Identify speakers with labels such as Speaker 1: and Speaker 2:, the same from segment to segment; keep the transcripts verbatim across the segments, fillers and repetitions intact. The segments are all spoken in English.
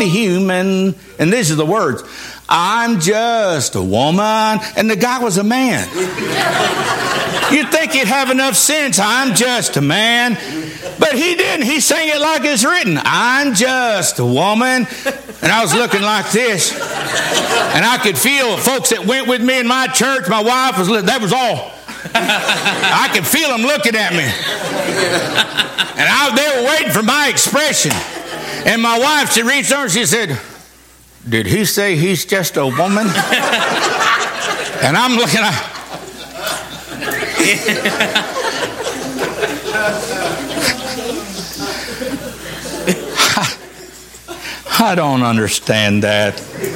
Speaker 1: only human. And these are the words. I'm just a woman. And the guy was a man. You'd think he'd have enough sense. I'm just a man. But he didn't. He sang it like it's written. I'm just a woman. And I was looking like this. And I could feel folks that went with me in my church, my wife was, that was all. I could feel them looking at me. And I, they were waiting for my expression. And my wife, she reached over and she said, did he say he's just a woman? And I'm looking at... I don't understand that.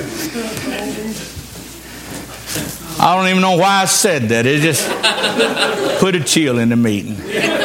Speaker 1: I don't even know why I said that. It just put a chill in the meeting.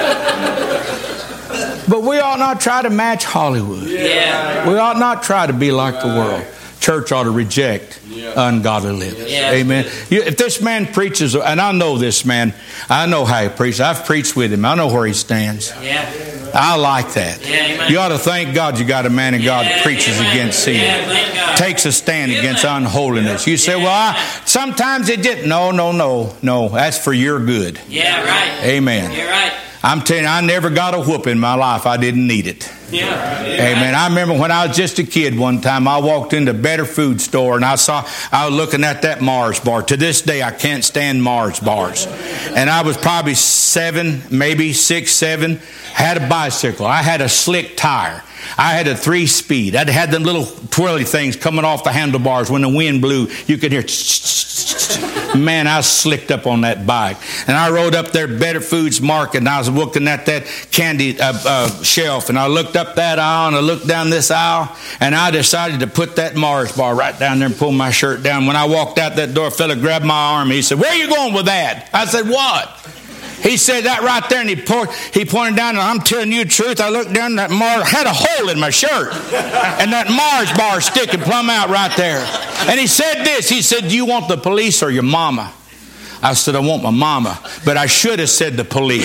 Speaker 1: But we ought not try to match Hollywood.
Speaker 2: Yeah.
Speaker 1: We ought not try to be like the world. Church ought to reject ungodly living.
Speaker 2: Yeah.
Speaker 1: Amen. You, if this man preaches, and I know this man, I know how he preaches. I've preached with him. I know where he stands.
Speaker 2: Yeah.
Speaker 1: I like that.
Speaker 2: Yeah,
Speaker 1: you ought to thank God you got a man of God that preaches
Speaker 2: amen.
Speaker 1: against sin.
Speaker 2: Yeah,
Speaker 1: takes a stand against unholiness. You say, well, I, sometimes it didn't. No, no, no, no. That's for your good.
Speaker 2: Yeah, right.
Speaker 1: Amen.
Speaker 2: You're right.
Speaker 1: I'm telling you, I never got a whoop in my life. I didn't need it.
Speaker 2: Yeah.
Speaker 1: Amen. I remember when I was just a kid one time, I walked into a Better Food store and I saw, I was looking at that Mars bar. To this day, I can't stand Mars bars. And I was probably seven, maybe six, seven, had a bicycle. I had a slick tire. I had a three-speed. I'd had them little twirly things coming off the handlebars. When the wind blew, you could hear. Man, I was slicked up on that bike. And I rode up there at Better Foods Market, and I was looking at that candy uh, uh, shelf, and I looked up that aisle, and I looked down this aisle, and I decided to put that Mars bar right down there and pull my shirt down. When I walked out that door, a fella grabbed my arm. He said, where are you going with that? I said, what? He said that right there, and he, poured, he pointed down, and I'm telling you the truth, I looked down, and that Mars had a hole in my shirt, and that Mars bar sticking plumb out right there. And he said this, he said, do you want the police or your mama? I said, I want my mama, but I should have said the police.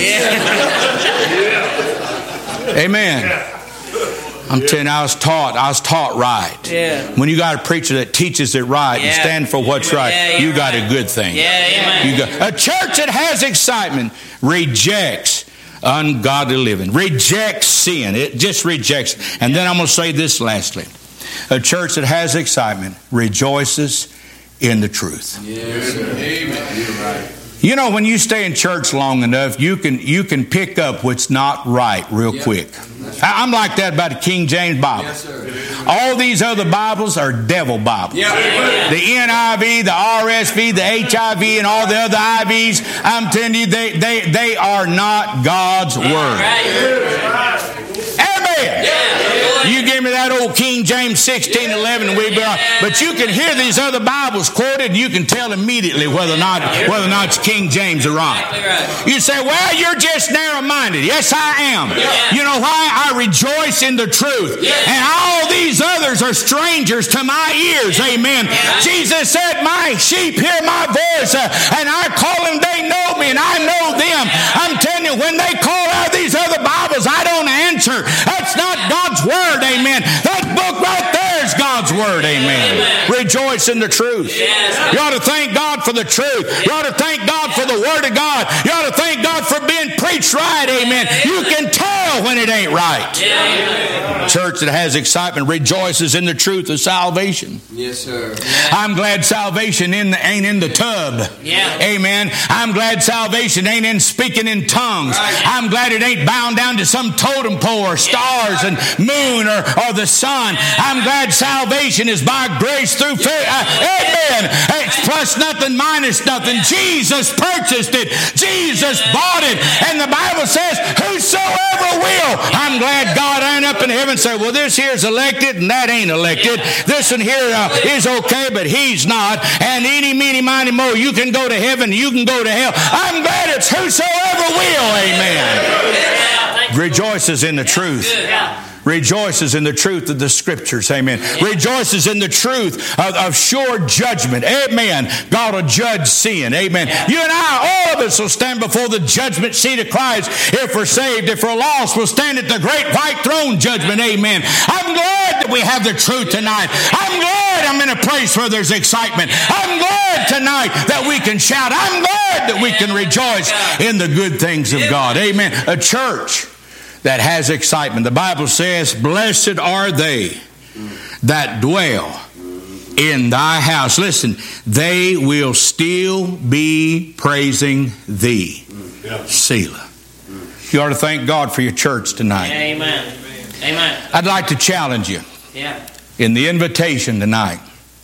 Speaker 1: Yeah. Amen. I'm yeah. telling you, I was taught, I was taught right.
Speaker 2: Yeah.
Speaker 1: When you got a preacher that teaches it right yeah. and stand for what's right,
Speaker 2: yeah,
Speaker 1: you got
Speaker 2: right.
Speaker 1: a good thing.
Speaker 2: Yeah,
Speaker 1: you got, a church that has excitement rejects ungodly living, rejects sin. It just rejects. And then I'm going to say this lastly. A church that has excitement rejoices in the truth.
Speaker 3: Yes, amen. You're right.
Speaker 1: You know, when you stay in church long enough, you can you can pick up what's not right real yep. quick. I'm like that about the King James Bible.
Speaker 3: Yes, sir.
Speaker 1: All these other Bibles are devil Bibles.
Speaker 3: Yep.
Speaker 1: The N I V, the R S V, the H I V, and all the other I Vs, I'm telling you, they, they, they are not God's Word. Amen. You give me that old King James sixteen eleven, and we be right. But you can hear these other Bibles quoted, and you can tell immediately whether or not whether or not it's King James or right. You say, well, you're just narrow-minded. Yes, I am. You know why? I rejoice in the truth. And all these others are strangers to my ears. Amen. Jesus said, my sheep hear my voice, uh, and I call them, they know me, and I know them. I'm telling you, when they call out these other Bibles, I don't answer. That's not God's Word. Amen. That book right there is God's Word. Amen. Amen. Rejoice in the truth. Yes. You ought to thank God for the truth. You ought to thank God for the Word of God. You ought to thank God for being preached right. Amen. You can tell when it ain't right. Yeah. Church that has excitement rejoices in the truth of salvation.
Speaker 3: Yes, sir.
Speaker 1: I'm glad salvation in the, ain't in the tub. Yeah. Amen. I'm glad salvation ain't in speaking in tongues. Right. I'm glad it ain't bound down to some totem pole or stars and moon or, or the sun. I'm glad salvation is by grace through faith. Uh, amen. It's plus nothing, minus nothing. Jesus purchased it. Jesus bought it. And the Bible says, whosoever will. I'm glad God ain't up in heaven and say, well, this here's elected and that ain't elected. This one here uh, is okay, but he's not. And eeny, meeny, miny, mo, you can go to heaven, you can go to hell. I'm glad it's whosoever will. Amen. Rejoices in the truth. Rejoices in the truth of the Scriptures. Amen. Rejoices in the truth of, of sure judgment. Amen. God will judge sin. Amen. You and I, all of us will stand before the judgment seat of Christ. If we're saved, if we're lost, we'll stand at the great white throne judgment. Amen. I'm glad that we have the truth tonight. I'm glad I'm in a place where there's excitement. I'm glad tonight that we can shout. I'm glad that we can rejoice in the good things of God. Amen. A church that has excitement. The Bible says, blessed are they that dwell in thy house. Listen, they will still be praising thee. Selah. You ought to thank God for your church tonight.
Speaker 2: Amen. Amen.
Speaker 1: I'd like to challenge you.
Speaker 2: Yeah.
Speaker 1: In the invitation tonight,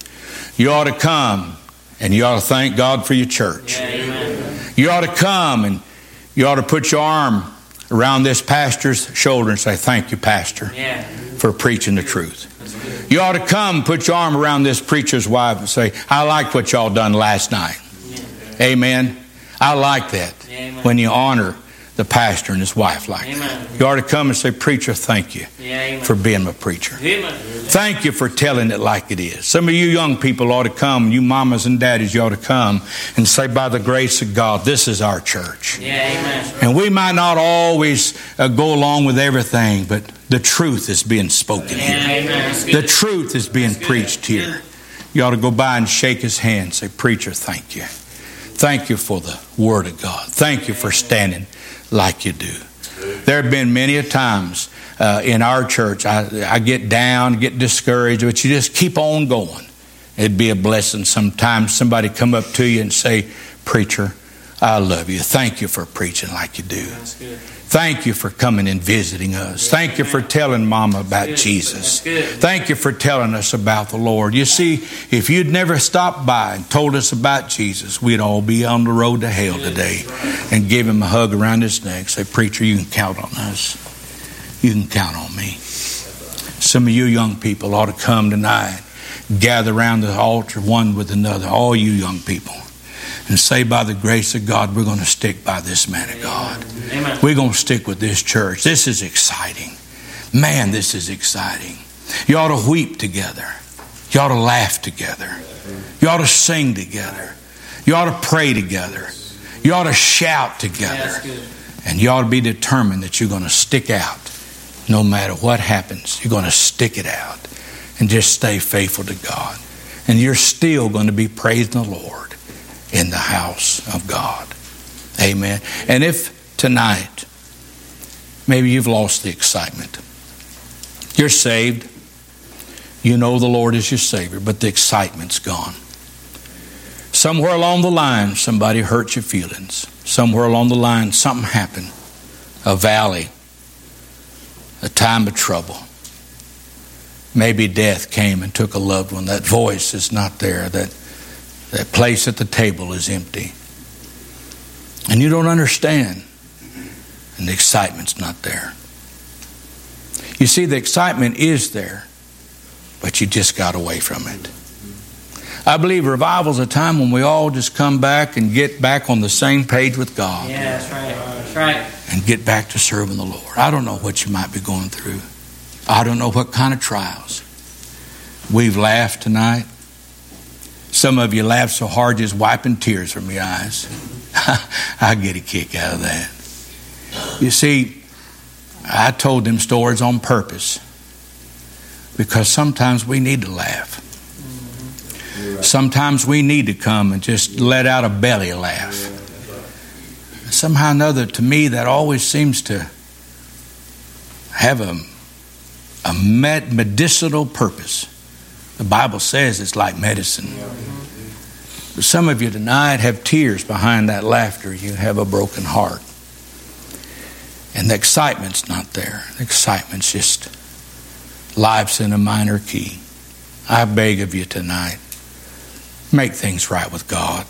Speaker 1: you ought to come and you ought to thank God for your church.
Speaker 2: Yeah, amen.
Speaker 1: You ought to come and you ought to put your arm around this pastor's shoulder and say, thank you, Pastor,
Speaker 2: yeah.
Speaker 1: for preaching the truth. You ought to come, put your arm around this preacher's wife and say, I like what y'all done last night. Yeah. Amen. I like that. Amen. When you honor the pastor and his wife like
Speaker 2: Amen.
Speaker 1: that. You ought to come and say, preacher, thank you
Speaker 2: yeah,
Speaker 1: for being my preacher.
Speaker 2: Amen.
Speaker 1: Thank you for telling it like it is. Some of you young people ought to come, you mamas and daddies, you ought to come and say, by the grace of God, this is our church.
Speaker 2: Yeah, amen.
Speaker 1: And we might not always uh, go along with everything, but the truth is being spoken
Speaker 2: yeah,
Speaker 1: here.
Speaker 2: Amen.
Speaker 1: The truth is being preached here. You ought to go by and shake his hand and say, preacher, thank you. Thank you for the Word of God. Thank you for standing like you do. There have been many a times uh, in our church, I, I get down, get discouraged, but you just keep on going. It'd be a blessing sometimes somebody come up to you and say, preacher, I love you. Thank you for preaching like you do. Thank you for coming and visiting us. Thank you for telling Mama about Jesus. Thank you for telling us about the Lord. You see, if you'd never stopped by and told us about Jesus, we'd all be on the road to hell today. And give him a hug around his neck. Say, preacher, you can count on us. You can count on me. Some of you young people ought to come tonight, gather around the altar one with another, all you young people, and say, by the grace of God, we're going to stick by this man of God. Amen. We're going to stick with this church. This is exciting. Man, this is exciting. You ought to weep together. You ought to laugh together. You ought to sing together. You ought to pray together. You ought to shout together. And you ought to be determined that you're going to stick out. No matter what happens, you're going to stick it out. And just stay faithful to God. And you're still going to be praising the Lord in the house of God. Amen. And if tonight, maybe you've lost the excitement. You're saved. You know the Lord is your Savior, but the excitement's gone. Somewhere along the line, somebody hurt your feelings. Somewhere along the line, something happened. A valley. A time of trouble. Maybe death came and took a loved one. That voice is not there. That, that place at the table is empty. And you don't understand. And the excitement's not there. You see, the excitement is there, but you just got away from it. I believe revival's a time when we all just come back and get back on the same page with God.
Speaker 2: Yeah, that's right. That's right.
Speaker 1: And get back to serving the Lord. I don't know what you might be going through. I don't know what kind of trials. We've laughed tonight. Some of you laughed so hard just wiping tears from your eyes. I get a kick out of that. You see, I told them stories on purpose because sometimes we need to laugh. Sometimes we need to come and just let out a belly laugh. Somehow or another, to me, that always seems to have a, a med- medicinal purpose. The Bible says it's like medicine. But some of you tonight have tears behind that laughter. You have a broken heart. And the excitement's not there. The excitement's just life's in a minor key. I beg of you tonight, make things right with God.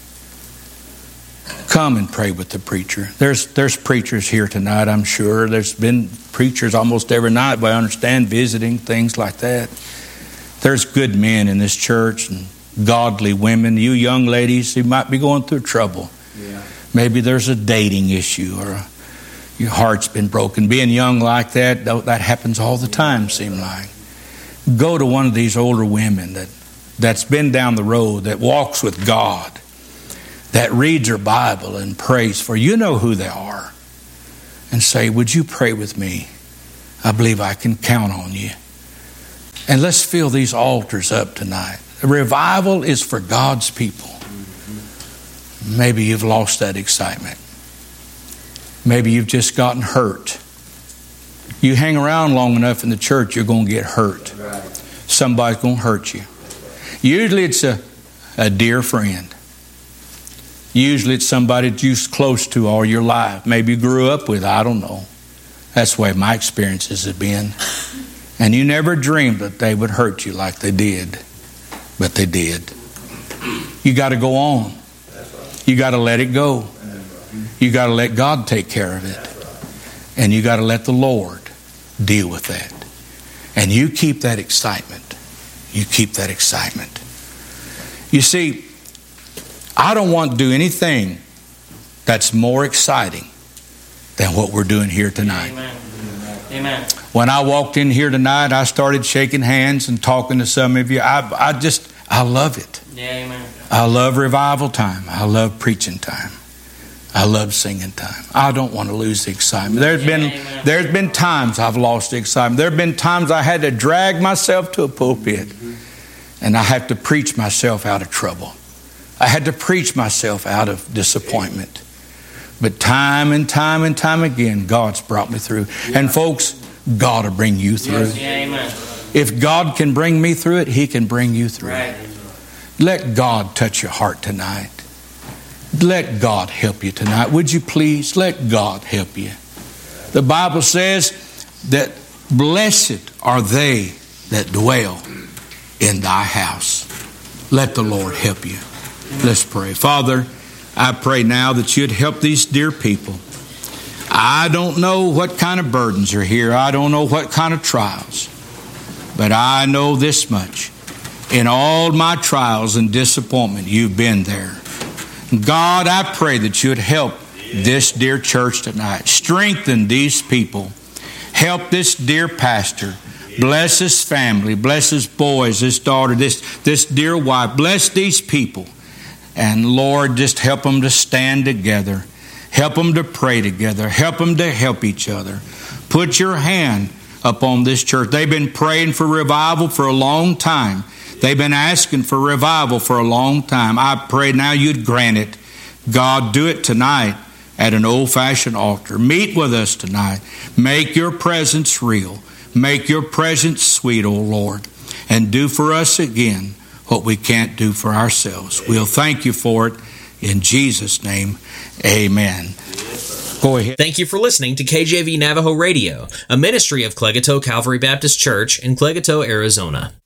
Speaker 1: Come and pray with the preacher. There's there's preachers here tonight, I'm sure. There's been preachers almost every night, but I understand visiting, things like that. There's good men in this church and godly women. You young ladies who might be going through trouble. Yeah. Maybe there's a dating issue or a Your heart's been broken. Being young like that, that happens all the time, seem like. Go to one of these older women that, that's been down the road, that walks with God, that reads her Bible and prays for you. You know who they are. And say, would you pray with me? I believe I can count on you. And let's fill these altars up tonight. The revival is for God's people. Maybe you've lost that excitement. Maybe you've just gotten hurt. You hang around long enough in the church, you're going to get hurt. Somebody's going to hurt you. Usually it's a, a dear friend. Usually it's somebody that you're close to all your life. Maybe you grew up with, I don't know. That's the way my experiences have been. And you never dreamed that they would hurt you like they did. But they did. You got to go on. You got to let it go. You got to let God take care of it. And you got to let the Lord deal with that. And you keep that excitement. You keep that excitement. You see, I don't want to do anything that's more exciting than what we're doing here tonight.
Speaker 2: Amen. Amen.
Speaker 1: When I walked in here tonight, I started shaking hands and talking to some of you. I, I just, I love it.
Speaker 2: Yeah, amen.
Speaker 1: I love revival time. I love preaching time. I love singing time. I don't want to lose the excitement. There's
Speaker 2: Yeah,
Speaker 1: been
Speaker 2: amen.
Speaker 1: there's been times I've lost the excitement. There have been times I had to drag myself to a pulpit, and I have to preach myself out of trouble. I had to preach myself out of disappointment. But time and time and time again, God's brought me through. And folks, God will bring you through.
Speaker 2: Yeah, amen.
Speaker 1: If God can bring me through it, He can bring you through
Speaker 2: Right.
Speaker 1: it. Let God touch your heart tonight. Let God help you tonight. Would you please let God help you? The Bible says that blessed are they that dwell in thy house. Let the Lord help you. Let's pray. Father, I pray now that you'd help these dear people. I don't know what kind of burdens are here. I don't know what kind of trials. But I know this much. In all my trials and disappointment, you've been there. God, I pray that you'd help this dear church tonight. Strengthen these people. Help this dear pastor. Bless his family. Bless his boys, his daughter, this, this dear wife. Bless these people. And Lord, just help them to stand together. Help them to pray together. Help them to help each other. Put your hand upon this church. They've been praying for revival for a long time. They've been asking for revival for a long time. I pray now you'd grant it. God, do it tonight at an old-fashioned altar. Meet with us tonight. Make your presence real. Make your presence sweet, O Lord. And do for us again what we can't do for ourselves. We'll thank you for it. In Jesus' name, amen. Go ahead.
Speaker 4: Thank you for listening to K J V Navajo Radio, a ministry of Clegato Calvary Baptist Church in Clegato, Arizona.